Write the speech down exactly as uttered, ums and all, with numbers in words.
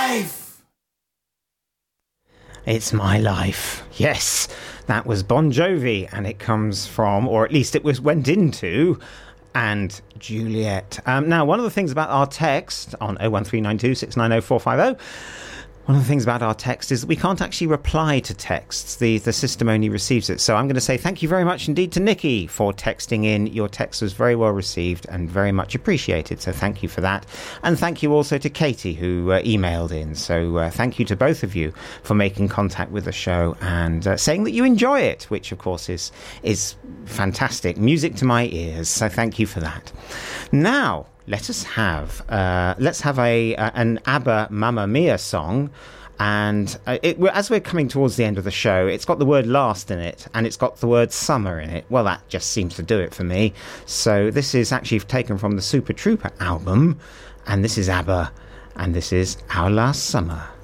life! It's My Life. Yes, that was Bon Jovi, and it comes from, or at least it was went into, And Juliet. Um, now, one of the things about our text on oh one three nine two six nine oh four five oh, one of the things about our text is that we can't actually reply to texts. The the system only receives it. So I'm going to say thank you very much indeed to Nikki for texting in. Your text was very well received and very much appreciated. So thank you for that. And thank you also to Katie, who uh, emailed in. So uh, thank you to both of you for making contact with the show and uh, saying that you enjoy it, which of course is is fantastic. Music to my ears. So thank you for that. Now, let us have uh, let's have a uh, an ABBA Mamma Mia song, and uh, it, as we're coming towards the end of the show, it's got the word last in it, and it's got the word summer in it. Well, that just seems to do it for me. So this is actually taken from the Super Trooper album, and this is ABBA, and this is Our Last Summer.